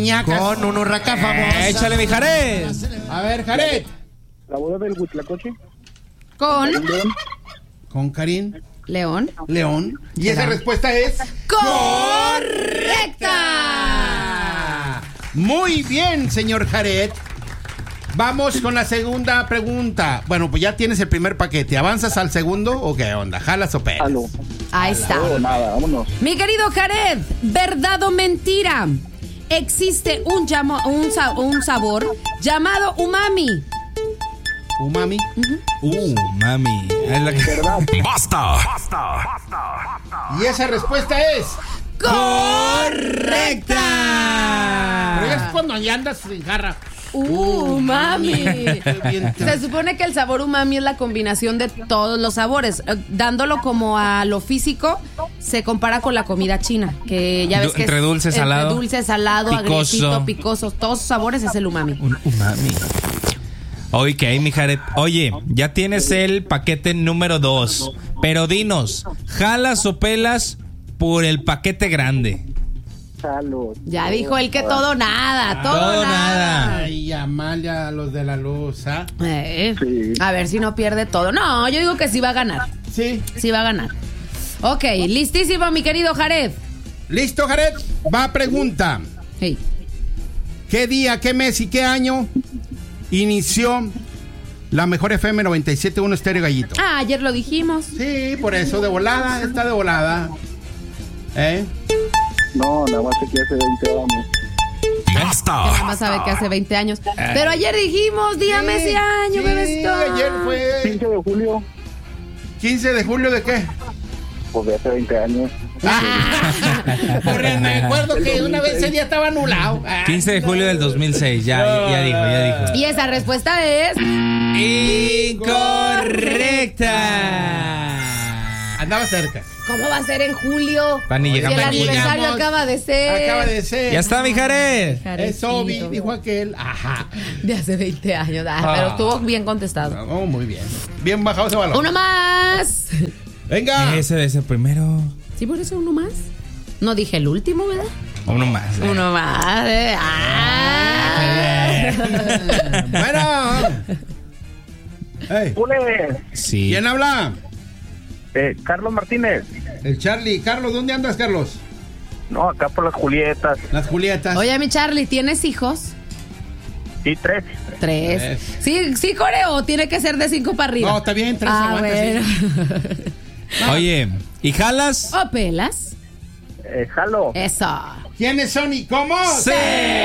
ñacas. Con un huracán famoso. Échale, mi Jared. A ver, Jared. La boda del Huitlacoche. Con Karim León. León. Y esa respuesta es... ¡correcta! Muy bien, señor Jared. Vamos con la segunda pregunta. Bueno, pues ya tienes el primer paquete. ¿Avanzas al segundo o qué onda? ¿Jalas o pelas? Aló. Ahí está. No, nada, vámonos. Mi querido Jared, ¿verdad o mentira? Existe un sabor llamado umami. ¿Umami? Mami. Es la que... ¿Verdad? ¡Basta! Y esa respuesta es... ¡correcta! Pero es cuando ya andas en jarra. Umami. Bien. Se supone que el sabor umami es la combinación de todos los sabores. Dándolo como a lo físico, se compara con la comida china, que ya ves que Entre dulce, salado. entre dulce, salado, Picoso. agriecito, picoso, todos sus sabores es el umami. Un umami. Ok, mi Jared. Oye, ya tienes el paquete número 2. Pero dinos, ¿jalas o pelas por el paquete grande? Salud. Ya dijo él que todo nada, todo nada. Ay, Amalia, los de la luz, ¿ah? Sí. A ver si no pierde todo. No, yo digo que sí va a ganar. Sí. Sí va a ganar. Ok, listísimo, mi querido Jared. ¿Listo, Jared? Va pregunta. Hey. ¿Qué día, qué mes y qué año inició la mejor FM 97.1 Estéreo Gallito? Ah, ayer lo dijimos. Sí, por eso, de volada, está de volada. No, nada más que hace 20 años. Que nada ¡Basta! más sabe que hace 20 años. Pero ayer dijimos día, mes y año, bebecito. Ayer fue 15 de julio, 15 de julio de qué. pues de hace 20 años. Porque me acuerdo que una vez ese día estaba anulado. 15 de julio del 2006. Ya dijo. Y esa respuesta es... Incorrecta. Andaba cerca. ¿Cómo va a ser en julio? Va, ni Si llegamos el a julio. aniversario acaba de ser. Acaba de ser. Ya está, mi Jared. Es Obi, dijo aquel. Ajá. De hace 20 años. Pero estuvo bien contestado. Oh, muy bien. Bien bajado ese balón. Uno más. Venga. Ese debe ser primero. ¿Sí por eso uno más? No dije el último, ¿verdad? Uno más. Uno más. Bueno. Hey. ¡Pule! Sí. ¿Quién habla? Carlos Martínez. El Charlie. Carlos, ¿dónde andas, Carlos? No, acá por las Julietas. Las Julietas. Oye, mi Charlie, ¿tienes hijos? Sí, 3. 3. Sí, Coreo, tiene que ser de 5 para arriba. No, está bien, 3 aguanta, bueno. sí. Oye, ¿y jalas? ¿O pelas? Jalo. Eso. ¿Quiénes son y cómo? ¡Sí!